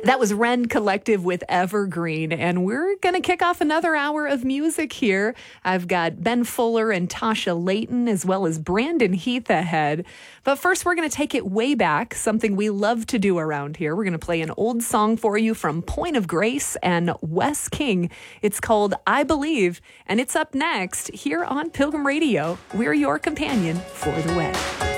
That was Wren Collective with Evergreen, and we're going to kick off another hour of music here. I've got Ben Fuller and Tasha Layton, as well as Brandon Heath ahead. But first, we're going to take it way back, something we love to do around here. We're going to play an old song for you from Point of Grace and Wes King. It's called I Believe, and it's up next here on Pilgrim Radio. We're your companion for the way.